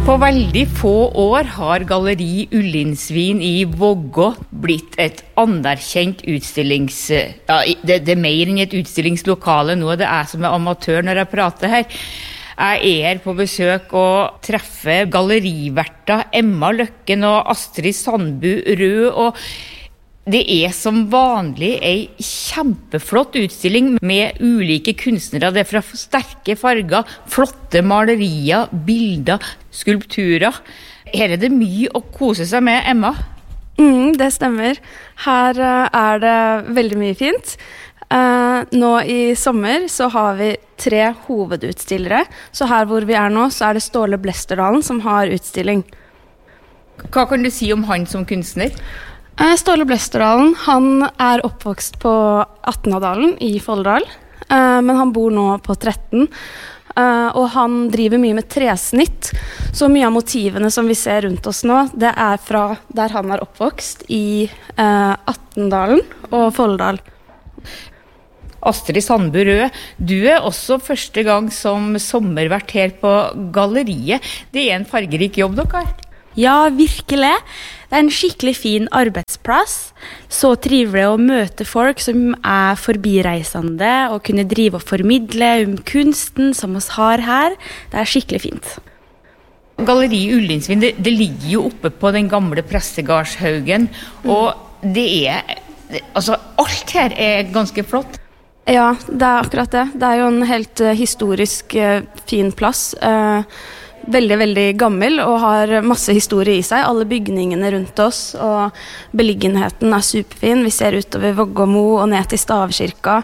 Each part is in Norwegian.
På veldig få år har Galleri Ullinsvin i Vågå blitt et anerkjent det mer enn et utstillingslokale nå, det som amatør når jeg prater her. Jeg her på besøk og treffer galleriverter Emma Løkken og Astrid Sandbu Rød, og det som vanlig en kjempeflott utstilling med ulike kunstnere. Det fra sterke farger, flotte malerier, bilder, skulpturer. Her det mye å kose seg med, Emma. Det stemmer. Her det veldig mye fint. Nå i sommer så har vi 3 hovedutstillere. Så her hvor vi nå, så det Ståle Blesterdalen som har utstilling. Hva kan du si om han som kunstner? Ståle Blesterdalen, han oppvokst på 18-dalen i Folldal, men han bor nå på 13, og han driver mye med tresnitt, så mye av motivene som vi ser rundt oss nå, det fra der han oppvokst i 18-dalen og Folldal. Astrid Sandbu Rød, du også første gang som sommervert her på galleriet. Det en fargerik jobb dere har. Ja, virkelig. Det en skikkelig fin arbeidsplass. Så trivelig å møte folk som forbireisende og kunne drive og formidle om kunsten som oss har her. Det skikkelig fint. Galleri Ullinsvin, det ligger jo oppe på den gamle Prestegarshaugen, og det altså alt her ganske flott. Ja, det akkurat det. Det jo en helt historisk fin plass. Veldig, veldig gammel og har masse historie i seg. Alle bygningene rundt oss og beliggenheten superfin. Vi ser utover Vågåmo og ned til Stavkirka.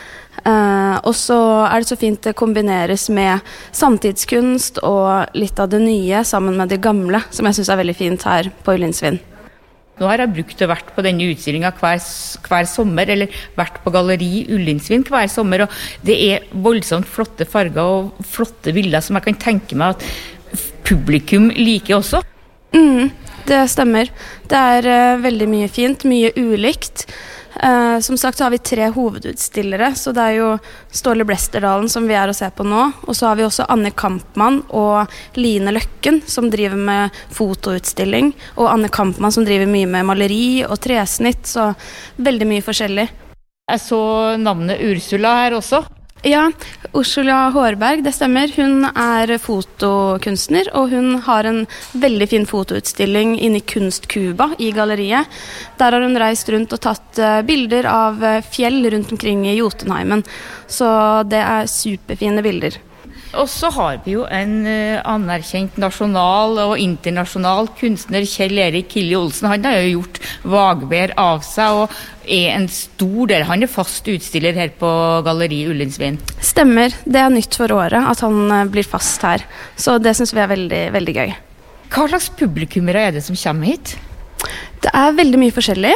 Og så det så fint det kombineres med samtidskunst og litt av det nye sammen med det gamle, som jeg synes veldig fint her på Ullinsvin. Nå har jeg brukt og vært på denne utstillingen hver sommer, eller vært på Galleri Ullinsvin hver sommer, og det voldsomt flotte farger og flotte bilder som jeg kan tenke meg at publikum liker også. Det stemmer. Det veldig mye fint, mye ulikt. Som sagt så har vi 3 hovedutstillere, så det jo Ståle Blesterdalen som vi å se på nå, og så har vi også Anne Kampmann og Line Løkken som driver med fotoutstilling, og Anne Kampmann som driver mye med maleri og tresnitt, så veldig mye forskjellig. Jeg så navnet Ursula her også. Ja, Ursula Hårberg, det stemmer. Hun fotokunstner, og hun har en veldig fin fotoutstilling inne i Kunstkuba i galleriet. Der har hun reist rundt og tatt bilder av fjell rundt omkring i Jotunheimen. Så det superfine bilder. Og så har vi jo en anerkjent nasjonal og internasjonal kunstner, Kjell Erik Killi Olsen. Han har jo gjort Vagbær av seg, og en stor del. Han fast utstiller her på Galleri Ullinsvin. Stemmer. Det nytt for året at han blir fast her. Så det synes vi veldig, veldig gøy. Hva slags publikummere det som kommer hit? Det veldig mye forskjellig.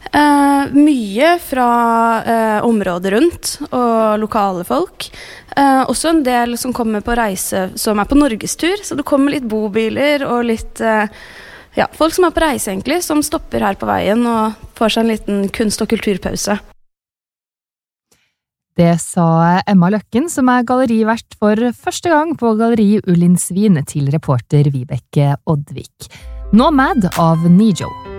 Mye fra området rundt og lokale folk. Også en del som kommer på reise som på norgestur, så det kommer litt bobiler og litt folk som på reise egentlig, som stopper her på veien og får seg en liten kunst- og kulturpause. Det sa Emma Løkken, som gallerivert for første gang på Galleri Ullinsvin, til reporter Vibeke Oddvik. Nå Mad av Nijo.